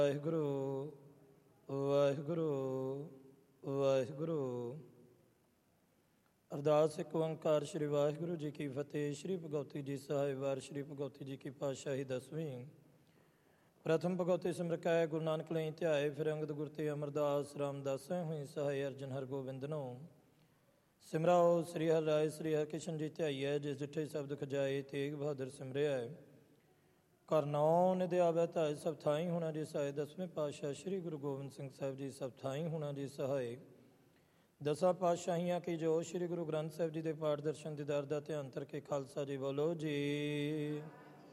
ਵਾਹਿਗੁਰੂ ਵਾਹਿਗੁਰੂ ਵਾਹਿਗੁਰੂ। ਅਰਦਾਸ ਇੱਕ ਓਂਕਾਰ ਸ੍ਰੀ ਵਾਹਿਗੁਰੂ ਜੀ ਕੀ ਫਤਿਹ। ਸ੍ਰੀ ਭਗਉਤੀ ਜੀ ਸਾਹਿਬ ਵਾਰ ਸ੍ਰੀ ਭਗਉਤੀ ਜੀ ਕੀ ਪਾਤਸ਼ਾਹੀ 10ਵੀਂ। ਪ੍ਰਥਮ ਭਗਉਤੀ ਸਿਮਰਕੈ ਗੁਰੂ ਨਾਨਕ ਲਈ ਧਿਆਏ, ਫਿਰ ਅੰਗਦ ਗੁਰ ਤੇ ਅਮਰਦਾਸ ਰਾਮਦਾਸ ਹੋਈ ਸਹਾਇ, ਅਰਜਨ ਹਰਗੋਬਿੰਦਨੋ ਸਿਮਰਾਓ। ਸ੍ਰੀ ਹਰਿ ਰਾਏ ਸ੍ਰੀ ਹਰਿਕ੍ਰਿਸ਼ਨ ਜੀ ਧਿਆਈਐ, ਜਿਸ ਜਿੱਠੇ ਸ਼ਬਦ ਖਜਾਏ ਤੇਗ ਬਹਾਦਰ ਸਿਮਰਿਆ। ਘਰ ਨੌ ਨਿਧ ਆਵੈ ਧਾਇ, ਸਭ ਥਾਈ ਹੋਣਾ ਜੀ ਸਹਾਇ। 10ਵੇਂ ਪਾਤਸ਼ਾਹ ਸ੍ਰੀ ਗੁਰੂ ਗੋਬਿੰਦ ਸਿੰਘ ਸਾਹਿਬ ਜੀ ਸਭ ਥਾਈ ਹੋਣਾ ਜੀ ਸਹਾਇ। ਦਸਾਂ ਪਾਤਸ਼ਾਹੀਆਂ ਕੀ ਜੋ ਸ੍ਰੀ ਗੁਰੂ ਗ੍ਰੰਥ ਸਾਹਿਬ ਜੀ ਦੇ ਪਾਠ ਦਰਸ਼ਨ ਦੀਦਾਰ ਦਾ ਧਿਆਨ ਧਰ ਕੇ ਖਾਲਸਾ ਜੀ ਬੋਲੋ ਜੀ।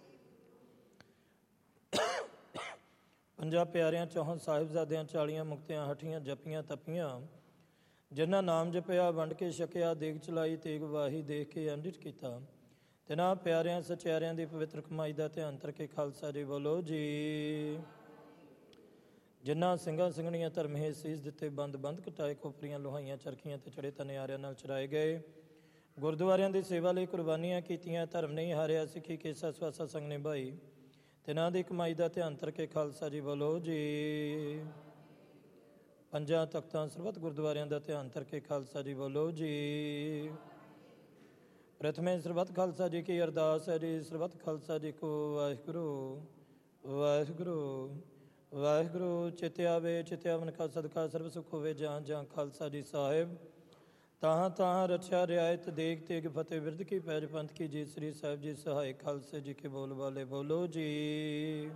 ਪੰਜਾਂ ਪਿਆਰਿਆਂ ਚੌਹਾਂ ਸਾਹਿਬਜ਼ਾਦਿਆਂ 40 ਮੁਕਤਿਆਂ ਹਠੀਆਂ ਜਪੀਆਂ ਤਪੀਆਂ, ਜਿਨ੍ਹਾਂ ਨਾਮ ਜਪਿਆ ਵੰਡ ਕੇ ਛਕਿਆ, ਦੇਗ ਚਲਾਈ ਤੇਗ ਵਾਹੀ ਦੇਖ ਕੇ ਅੰਡਿਤ ਕੀਤਾ। ਤਿਨਾਂ ਪਿਆਰਿਆਂ ਸਚਿਆਰਿਆਂ ਦੀ ਪਵਿੱਤਰ ਕਮਾਈ ਦਾ ਧਿਆਨ ਧਰ ਕੇ ਖਾਲਸਾ ਜੀ ਬੋਲੋ ਜੀ। ਜਿਨ੍ਹਾਂ ਸਿੰਘਾਂ ਸਿੰਘਣੀਆਂ ਧਰਮੇ ਸੀਸ ਦਿੱਤੇ, ਬੰਦ ਬੰਦ ਕਟਾਏ, ਖੋਪਰੀਆਂ ਲੋਹਾਈਆਂ ਚਰਖੀਆਂ ਤੇ ਚੜੇ ਤਨਿਆਰਿਆਂ ਨਾਲ ਚਰਾਏ ਗਏ, ਗੁਰਦੁਆਰਿਆਂ ਦੀ ਸੇਵਾ ਲਈ ਕੁਰਬਾਨੀਆਂ ਕੀਤੀਆਂ, ਧਰਮ ਨਹੀਂ ਹਾਰਿਆ, ਸਿੱਖੀ ਕੇਸਾ ਸਵਾਸਾ ਸੰਗ ਨਿਭਾਈ, ਤਿਨਾਂ ਦੀ ਕਮਾਈ ਦਾ ਧਿਆਨ ਧਰ ਕੇ ਖਾਲਸਾ ਜੀ ਬੋਲੋ ਜੀ। ਪੰਜਾਂ ਤਖਤਾਂ ਸਰਬੱਤ ਗੁਰਦੁਆਰਿਆਂ ਦਾ ਧਿਆਨ ਧਰ ਕੇ ਖਾਲਸਾ ਜੀ ਬੋਲੋ ਜੀ। ਪ੍ਰਥਮੇ ਸਰਬੱਤ ਖਾਲਸਾ ਜੀ ਕੀ ਅਰਦਾਸ ਹੈ ਜੀ। ਸਰਬੱਤ ਖਾਲਸਾ ਜੀ ਕੋ ਵਾਹਿਗੁਰੂ ਵਾਹਿਗੁਰੂ ਵਾਹਿਗੁਰੂ। ਚਿਤ ਆਵੇ ਚਿਤ ਆਵਨ ਕਾ ਸਦਕਾ, ਸਰਬ ਸੁਖ ਹੋਵੇ ਜਾਂ ਜਾਂ ਖਾਲਸਾ ਜੀ ਸਾਹਿਬ। ਤਾਹਾਂ ਤਾਹਾਂ ਰਛਿਆ ਰਿਆਇਤ, ਦੇਗ ਤੇਗ ਫਤਿਹ, ਬਿਰਧ ਕੀ ਪੈਜ ਪੰਥ ਕੀ ਜੀ। ਸ੍ਰੀ ਸਾਹਿਬ ਜੀ ਸਹਾਇ, ਖਾਲਸੇ ਜੀ ਕੇ ਬੋਲ ਵਾਲੇ ਬੋਲੋ ਜੀ।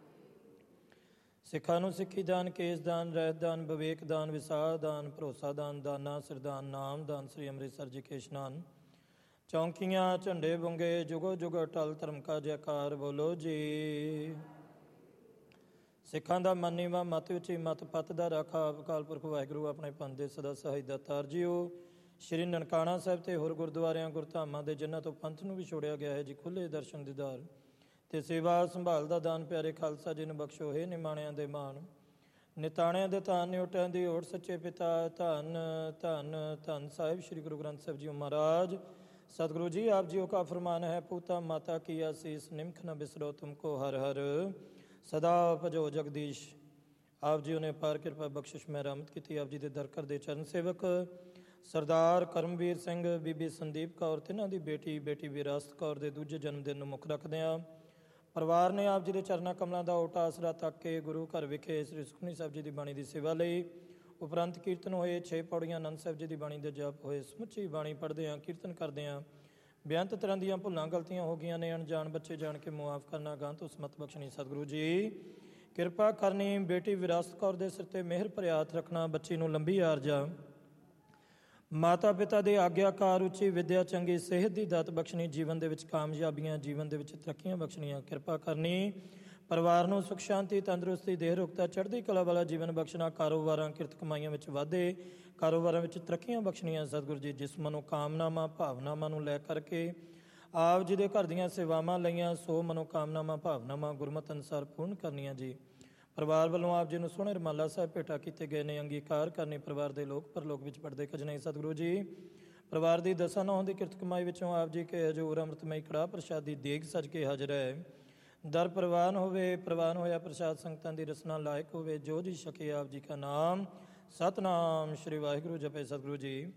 ਸਿੱਖਾਂ ਨੂੰ ਸਿੱਖੀ ਦਾਨ, ਕੇਸ ਦਾਨ, ਰਹਿਤ ਦਾਨ, ਵਿਵੇਕ ਦਾਨ, ਵਿਸਾਹ ਦਾਨ, ਭਰੋਸਾ ਦਾਨ, ਦਾਨਾ ਸਰਦਾਨ, ਨਾਮ ਦਾਨ, ਸ੍ਰੀ ਅੰਮ੍ਰਿਤਸਰ ਜੀ ਕੇ ਇਸ਼ਨਾਨ, ਚੌਂਕੀਆਂ ਝੰਡੇ ਬੁੰਗੇ, ਜੁਗੋ ਜੁਗ ਅਟਲ ਧਰਮ ਕਾ ਜੈਕਾਰ ਬੋਲੋ ਜੀ। ਸਿੱਖਾਂ ਦਾ ਮਨ ਨੀਵਾਂ, ਮਤ ਉੱਚੀ, ਮਤ ਪੱਤ ਦਾ ਰਾਖਾ, ਅਕਾਲ ਪੁਰਖ ਵਾਹਿਗੁਰੂ ਆਪਣੇ ਪੰਥ ਦੇ ਸਦਾ ਸਹਾਈ ਦਾਤਾਰ ਜੀਓ। ਸ਼੍ਰੀ ਨਨਕਾਣਾ ਸਾਹਿਬ ਤੇ ਹੋਰ ਗੁਰਦੁਆਰਿਆਂ ਗੁਰਧਾਮਾਂ ਦੇ ਜਿਨ੍ਹਾਂ ਤੋਂ ਪੰਥ ਨੂੰ ਵੀ ਛੋੜਿਆ ਗਿਆ ਹੈ ਜੀ, ਖੁੱਲ੍ਹੇ ਦਰਸ਼ਨ ਦੀਦਾਰ ਤੇ ਸੇਵਾ ਸੰਭਾਲ ਦਾ ਦਾਨ ਪਿਆਰੇ ਖਾਲਸਾ ਜੀ ਨੂੰ ਬਖਸ਼ੋ। ਹੈ ਨਿਮਾਣਿਆਂ ਦੇ ਮਾਣ, ਨਿਤਾਣਿਆਂ ਦੇ ਧਨ, ਨਿਉਟਿਆਂ ਦੀ ਓਟ, ਸੱਚੇ ਪਿਤਾ ਧੰਨ ਧੰਨ ਧੰਨ ਸਾਹਿਬ ਸ੍ਰੀ ਗੁਰੂ ਗ੍ਰੰਥ ਸਾਹਿਬ ਜੀ ਮਹਾਰਾਜ। सतगुरु जी आप जियो का फरमान है, पूता माता की आशीष, निम्ख न बिसरो तुमको हर हर सदा भजो जगदीश। आप जी ने पार कृपा बख्शिश में रहमत की। आप जी के दर कर दे चरण सेवक सरदार करमवीर सिंह, बीबी संदीप कौर, तिन्हां दी बेटी बेटी विरासत कौर दे दूजे जन्म दिन मुख रखदिआं ਪਰਿਵਾਰ ਨੇ ਆਪ ਜੀ ਦੇ ਚਰਨਾਂ ਕਮਲਾਂ ਦਾ ਓਟਾ ਆਸਰਾ ਤੱਕ ਕੇ ਗੁਰੂ ਘਰ ਵਿਖੇ ਸ੍ਰੀ ਸੁਖਮਨੀ ਸਾਹਿਬ ਜੀ ਦੀ ਬਾਣੀ ਦੀ ਸੇਵਾ ਲਈ ਉਪਰੰਤ ਕੀਰਤਨ ਹੋਏ। 6 ਪੌੜੀਆਂ ਆਨੰਦ ਸਾਹਿਬ ਜੀ ਦੀ ਬਾਣੀ ਦੇ ਜਾਪ ਹੋਏ। ਸਮੁੱਚੀ ਬਾਣੀ ਪੜ੍ਹਦੇ ਹਾਂ, ਕੀਰਤਨ ਕਰਦੇ ਹਾਂ। ਬੇਅੰਤ ਤਰ੍ਹਾਂ ਦੀਆਂ ਭੁੱਲਾਂ ਗਲਤੀਆਂ ਹੋ ਗਈਆਂ ਨੇ, ਅਣਜਾਣ ਬੱਚੇ ਜਾਣ ਕੇ ਮੁਆਫ ਕਰਨਾ, ਗਾਂ ਤੋਂ ਸਮਤ ਬਖਸ਼ਣੀ। ਸਤਿਗੁਰੂ ਜੀ ਕਿਰਪਾ ਕਰਨੀ। ਬੇਟੀ ਵਿਰਾਸਤ ਕੌਰ ਦੇ ਸਿਰ 'ਤੇ ਮਿਹਰ ਭਰਿਆ ਹੱਥ ਰੱਖਣਾ, ਬੱਚੀ ਨੂੰ ਲੰਬੀ ਆਰਜਾ, ਮਾਤਾ ਪਿਤਾ ਦੇ ਆਗਿਆਕਾਰ, ਉੱਚੀ ਵਿੱਦਿਆ, ਚੰਗੀ ਸਿਹਤ ਦੀ ਦਾਤ ਬਖਸ਼ਣੀ, ਜੀਵਨ ਦੇ ਵਿੱਚ ਕਾਮਯਾਬੀਆਂ, ਜੀਵਨ ਦੇ ਵਿੱਚ ਤਰੱਕੀਆਂ ਬਖਸ਼ਣੀਆਂ। ਕਿਰਪਾ ਕਰਨੀ। ਪਰਿਵਾਰ ਨੂੰ ਸੁਖ ਸ਼ਾਂਤੀ, ਤੰਦਰੁਸਤੀ, ਦੇਹ ਰੁਖਤਾ, ਚੜ੍ਹਦੀ ਕਲਾ ਵਾਲਾ ਜੀਵਨ ਬਖਸ਼ਣਾ। ਕਾਰੋਬਾਰਾਂ ਕਿਰਤ ਕਮਾਈਆਂ ਵਿੱਚ ਵਾਧੇ, ਕਾਰੋਬਾਰਾਂ ਵਿੱਚ ਤਰੱਕੀਆਂ ਬਖਸ਼ਣੀਆਂ। ਸਤਿਗੁਰੂ ਜੀ ਜਿਸ ਮਨੋਕਾਮਨਾਵਾਂ ਭਾਵਨਾਵਾਂ ਨੂੰ ਲੈ ਕਰਕੇ ਆਪ ਜੀ ਦੇ ਘਰ ਦੀਆਂ ਸੇਵਾਵਾਂ ਲਈਆਂ, ਸੋ ਮਨੋਕਾਮਨਾਵਾਂ ਭਾਵਨਾਵਾਂ ਗੁਰਮਤਿ ਅਨੁਸਾਰ ਪੂਰਨ ਕਰਨੀਆਂ ਜੀ। ਪਰਿਵਾਰ ਵੱਲੋਂ ਆਪ ਜੀ ਨੂੰ ਸੋਹਣੇ ਰੁਮਾਲਾ ਸਾਹਿਬ ਭੇਟਾ ਕੀਤੇ ਗਏ ਨੇ, ਅੰਗੀਕਾਰ ਕਰਨੀ। ਪਰਿਵਾਰ ਦੇ ਲੋਕ ਪਰਲੋਕ ਵਿੱਚ ਪੜਦੇ ਖਜਨੇ। ਸਤਿਗੁਰੂ ਜੀ ਪਰਿਵਾਰ ਦੀ ਦਸਾਂ ਨੌਂ ਦੀ ਕਿਰਤ ਕਮਾਈ ਵਿੱਚੋਂ ਆਪ ਜੀ ਕੇ ਹਜ਼ੂਰ ਅੰਮ੍ਰਿਤਮਈ ਕੜਾਹ ਪ੍ਰਸ਼ਾਦ ਦੀ ਦੇਗ ਸਜ ਕੇ ਹਾਜ਼ਰ ਹੈ। ਦਰ ਪ੍ਰਵਾਨ ਹੋਵੇ, ਪ੍ਰਵਾਨ ਹੋਇਆ ਪ੍ਰਸ਼ਾਦ ਸੰਗਤਾਂ ਦੀ ਰਸਨਾ ਲਾਇਕ ਹੋਵੇ। ਜੋ ਜੀ ਛਕੇ ਆਪ ਜੀ ਕਾ ਨਾਮ ਸਤਨਾਮ ਸ਼੍ਰੀ ਵਾਹਿਗੁਰੂ ਜਪੇ। ਸਤਿਗੁਰੂ ਜੀ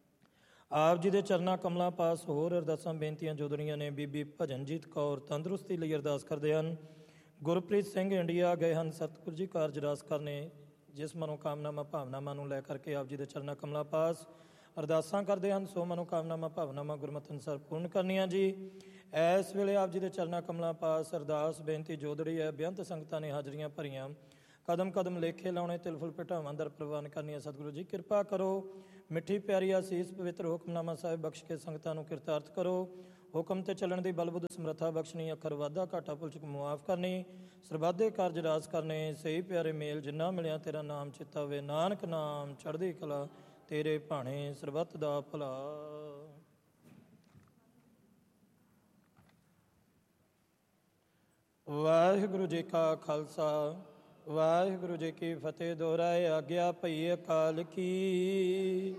ਆਪ ਜੀ ਦੇ ਚਰਨਾਂ ਕਮਲਾਂ ਪਾਸ ਹੋਰ ਅਰਦਾਸਾਂ ਬੇਨਤੀਆਂ ਜੋਦੜੀਆਂ ਨੇ। ਬੀਬੀ ਭਜਨਜੀਤ ਕੌਰ ਤੰਦਰੁਸਤੀ ਲਈ ਅਰਦਾਸ ਕਰਦੇ ਹਨ। ਗੁਰਪ੍ਰੀਤ ਸਿੰਘ ਇੰਡੀਆ ਗਏ ਹਨ। ਸਤਿਗੁਰੂ ਜੀ ਕਾਰਜ ਰਾਸ ਕਰਨੇ। ਜਿਸ ਮਨੋਕਾਮਨਾਵਾਂ ਭਾਵਨਾਵਾਂ ਨੂੰ ਲੈ ਕਰਕੇ ਆਪ ਜੀ ਦੇ ਚਰਨਾਂ ਕਮਲਾਂ ਪਾਸ ਅਰਦਾਸਾਂ ਕਰਦੇ ਹਨ, ਸੋ ਮਨੋਕਾਮਨਾਵਾਂ ਭਾਵਨਾਵਾਂ ਗੁਰਮਤਿ ਅਨੁਸਾਰ ਪੂਰਨ ਕਰਨੀਆਂ ਜੀ। ਇਸ ਵੇਲੇ ਆਪ ਜੀ ਦੇ ਚਰਨਾਂ ਕਮਲਾਂ ਪਾਸ ਅਰਦਾਸ ਬੇਨਤੀ ਜੋਦੜੀ ਹੈ। ਬੇਅੰਤ ਸੰਗਤਾਂ ਨੇ ਹਾਜ਼ਰੀਆਂ ਭਰੀਆਂ, ਕਦਮ ਕਦਮ ਲੇਖੇ ਲਾਉਣੇ, ਤਿਲ ਫੁੱਲ ਭਟਾਵਾਂ ਦਰ ਪ੍ਰਵਾਨ ਕਰਨੀਆਂ। ਸਤਿਗੁਰੂ ਜੀ ਕਿਰਪਾ ਕਰੋ। ਮਿੱਠੀ ਪਿਆਰੀ ਆਸੀਸ ਪਵਿੱਤਰ ਹੁਕਮਨਾਮਾ ਸਾਹਿਬ ਬਖਸ਼ ਕੇ ਸੰਗਤਾਂ ਨੂੰ ਕਿਰਤਾਰਥ ਕਰੋ। ਹੁਕਮ ਤੇ ਚੱਲਣ ਦੀ ਬਲਬੁੱਧ ਸਮਰੱਥਾ ਬਖਸ਼ਣੀ, ਅੱਖਰ ਵਾਧਾ ਘਾਟਾ ਭੁੱਲ ਚੁੱਕ ਮੁਆਫ ਕਰਨੀ, ਸਰਬੱਤੇ ਕਾਰਜ ਰਾਸ ਕਰਨੇ। ਸਹੀ ਪਿਆਰੇ ਮੇਲ ਜਿੰਨਾ ਮਿਲਿਆ ਤੇਰਾ ਨਾਮ ਚਿੱਤਾ ਵੇ, ਨਾਨਕ ਨਾਮ ਚੜ੍ਹਦੀ ਕਲਾ ਤੇਰੇ ਭਾਣੇ, ਸਰਬੱਤ ਦਾ ਭਲਾ। ਵਾਹਿਗੁਰੂ ਜੀ ਕਾ ਖਾਲਸਾ ਵਾਹਿਗੁਰੂ ਜੀ ਕੀ ਫਤਿਹ। ਦੋਹਰਾਏ ਆਗਿਆ ਭਈ ਅਕਾਲ ਕੀ,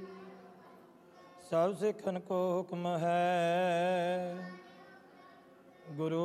ਸਭ ਸਿੱਖਨ ਕੋ ਹੁਕਮ ਹੈ। ਗੁਰੂ